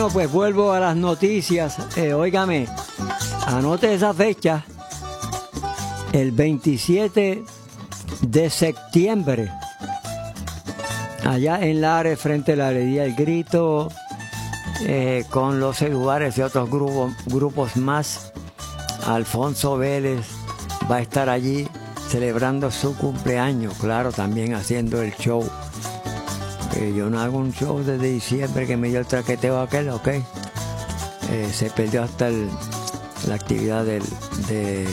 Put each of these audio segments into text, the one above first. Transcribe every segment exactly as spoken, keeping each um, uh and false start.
Bueno, pues vuelvo a las noticias. Eh, óigame, anote esa fecha, el veintisiete de septiembre, allá en Lares, frente a la Alegría El Grito, eh, con los celulares y otros grupos, grupos más. Alfonso Vélez va a estar allí celebrando su cumpleaños, claro, también haciendo el show. Eh, yo no hago un show desde diciembre que me dio el traqueteo aquel, ok. Eh, se perdió hasta el, la actividad del, de,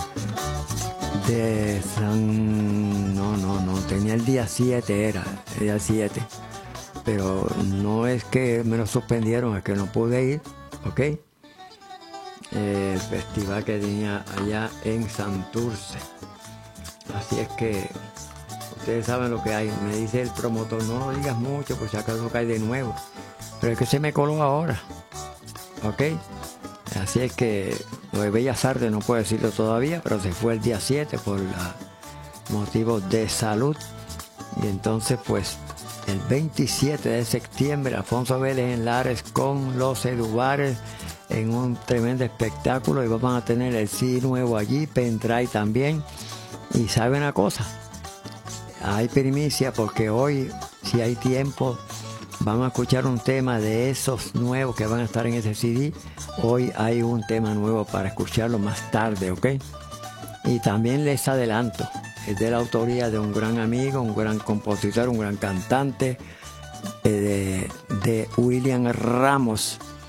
de San... No, no, no, tenía el día siete, era el día siete. Pero no es que me lo suspendieron, es que no pude ir, ok. Eh, el festival que tenía allá en Santurce. Así es que ustedes saben lo que hay. Me dice el promotor, no lo digas mucho, pues si acaso cae de nuevo. Pero es que se me coló ahora. ¿Ok? Así es que lo de Bellas Artes no puedo decirlo todavía, pero se fue el día siete por la, motivos de salud. Y entonces, pues, el veintisiete de septiembre, Alfonso Vélez en Lares con los Edubares en un tremendo espectáculo. Y vamos a tener el C D nuevo allí, pendrive también. Y sabe una cosa, hay primicia porque hoy, si hay tiempo, vamos a escuchar un tema de esos nuevos que van a estar en ese C D. Hoy hay un tema nuevo para escucharlo más tarde, ¿ok? Y también les adelanto, es de la autoría de un gran amigo, un gran compositor, un gran cantante, eh, de, de William Ramos.